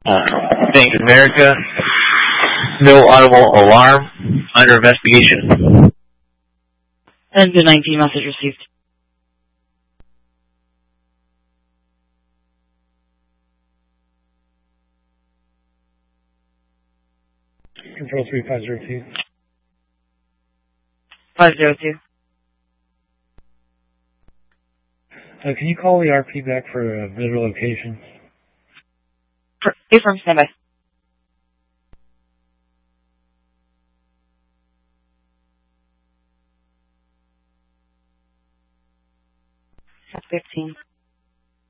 Bank of America. No audible alarm. Under investigation. And the 19 message received. Control 3502. 502. Can you call the RP back for visual location? From standby. That's 15.